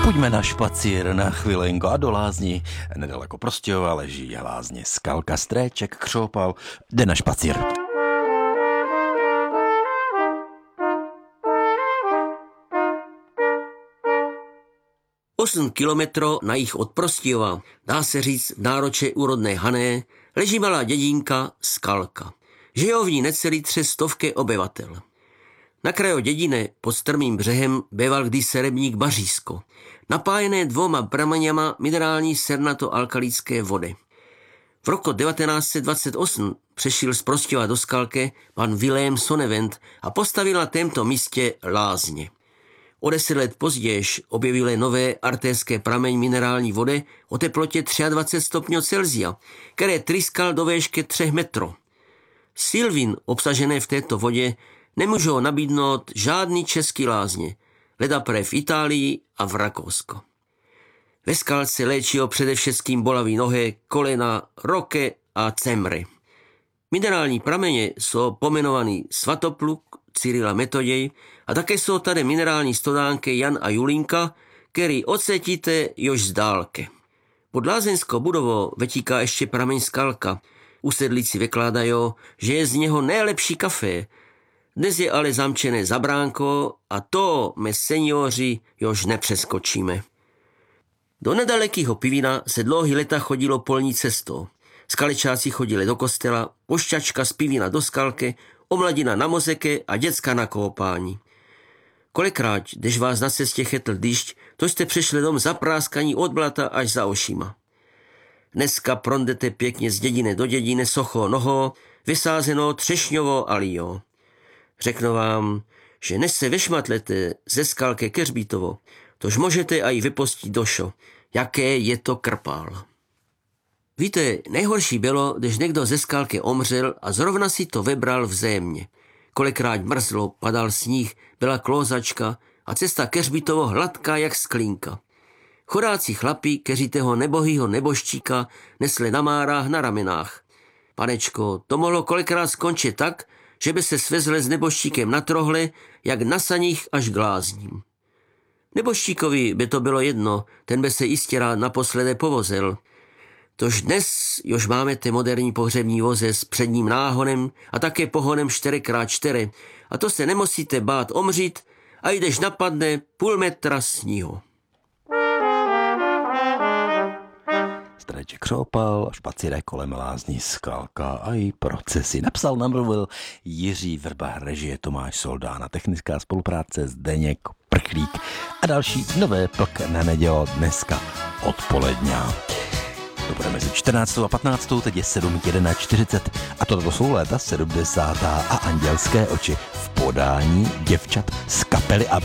Pojďme na špacír na chvilenko a do lázní. Nedaleko Prostějova leží lázně Skalka. Stréček křopal, jde na špacír. Osm kilometrů na jih od Prostějova, dá se říct v nároče úrodné Hané, leží malá dědinka Skalka. Žijou v ní necelý 300 obyvatel. Na kraji dědiny pod strmým břehem býval kdysi rybník Bařísko, napájené 2 prameněma minerální sernato-alkalické vody. V roku 1928 přešel z Prostějova do Skalky pan Vilém Sonnevent a postavil na tomto místě lázně. O 10 let později objevili nové artéské prameň minerální vody o teplotě 23 stupňů Celsia, které tryskal do výšky 3 metrů. Silvin obsažené v této vodě nemůžou nabídnout žádný český lázně, ledapre v Itálii a v Rakousko. Ve Skalce léčí především bolavý nohy, kolena, roke a cemry. Minerální prameně jsou pomenovaný Svatopluk, Cyrila Metoděj a také jsou tady minerální stodánky Jan a Julinka, který ocítíte jož z dálky. Pod lázeňskou budovou vytíká ještě prameň Skalka. Usedlíci vykládají, že je z něho nejlepší kafe. Dnes je ale zamčené za bránko a to my seniori jož nepřeskočíme. Do nedalekého Pivína se dlouhý leta chodilo polní cestou. Skalečáci chodili do kostela, pošťačka z Pivína do Skalky, omladina na mozeky a děcka na koupání. Kolikrát, když vás na cestě chytl dýšť, to jste přišli dom zapráskaní od blata až za ošima. Dneska prondete pěkně z dědiny do dědiny socho noho, vysázenou třešňovou alíjou. Řeknu vám, že než se vyšmatlete ze Skalky ke Hřbítovu, tož můžete aj vypostit došo, jaké je to krpál. Víte, nejhorší bylo, když někdo ze Skalky omřel a zrovna si to vybral vzájemně. Kolikrát mrzlo, padal sníh, byla klouzačka a cesta ke Hřbítovu hladká jak sklínka. Chodáci chlapí, kteří toho nebohýho nebožčíka nesli na márách na ramenách. Panečko, to mohlo kolikrát skončit tak, že by se svezli s nebožčíkem na trohli, jak na saních až k lázním. Nebožčíkovi by to bylo jedno, ten by se jistě rád naposledy povozil. Tož dnes jož máme ty moderní pohřební vozy s předním náhonem a také pohonem 4x4 a to se nemusíte bát omřít a jdeš napadne půl metra sníhu. Stréček křopal, špacírek kolem lázní Skalka a její procesy. Napsal, namluvil Jiří Vrba, režie Tomáš Soldán, technická spolupráce Zdeněk Prchlík a další nové plk na nedělo dneska odpoledňa. To bude mezi 14. a 15. Teď je 7:41 a toto jsou léta 70. a Andělské oči v podání děvčat z kapely